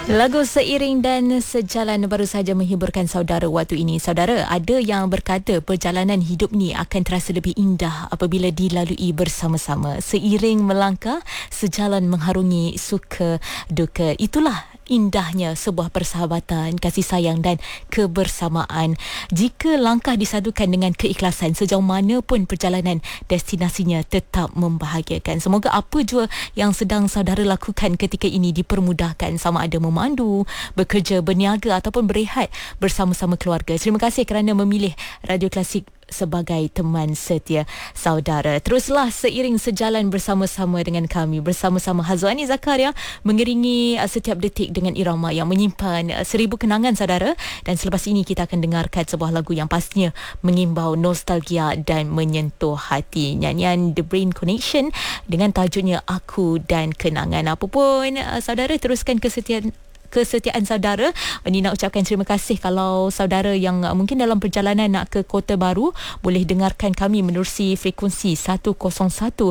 Lagu Seiring dan Sejalan baru saja menghiburkan saudara waktu ini. Saudara, ada yang berkata perjalanan hidup ni akan terasa lebih indah apabila dilalui bersama-sama. Seiring melangkah, sejalan mengharungi suka duka. Itulah indahnya sebuah persahabatan, kasih sayang dan kebersamaan. Jika langkah disadukan dengan keikhlasan, sejauh mana pun perjalanan, destinasinya tetap membahagiakan. Semoga apa jua yang sedang saudara lakukan ketika ini dipermudahkan, sama ada memandu, bekerja, berniaga ataupun berehat bersama-sama keluarga. Terima kasih kerana memilih Radio Klasik sebagai teman setia saudara. Teruslah seiring sejalan bersama-sama dengan kami, bersama-sama Hazwani Zakaria, mengiringi setiap detik dengan irama yang menyimpan 1000 kenangan saudara. Dan selepas ini kita akan dengarkan sebuah lagu yang pastinya mengimbau nostalgia dan menyentuh hati. Nyanyian The Brain Connection dengan tajuknya Aku dan Kenangan. Apapun saudara, teruskan kesetiaan saudara. Ini nak ucapkan terima kasih kalau saudara yang mungkin dalam perjalanan nak ke Kota Baru boleh dengarkan kami menerusi frekuensi 101.1.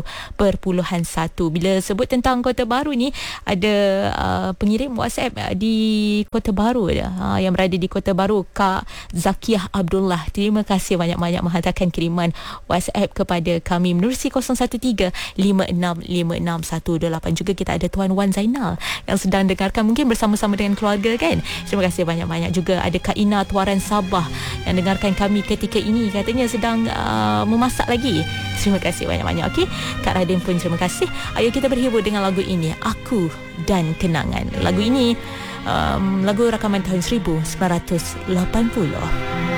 Bila sebut tentang Kota Baru ni, ada pengirim WhatsApp di Kota Baru yang berada di Kota Baru, Kak Zakiah Abdullah. Terima kasih banyak-banyak menghantarkan kiriman WhatsApp kepada kami menerusi 0135656128. Juga kita ada Tuan Wan Zainal yang sedang dengarkan mungkin bersama-sama dengan keluarga kan. Terima kasih banyak-banyak. Juga ada Kak Ina Tuaran Sabah yang dengarkan kami ketika ini, katanya sedang memasak lagi. Terima kasih banyak-banyak. Okey, Kak Radin pun terima kasih. Ayo kita berhibur dengan lagu ini, Aku dan Kenangan. Lagu ini lagu rakaman tahun 1980.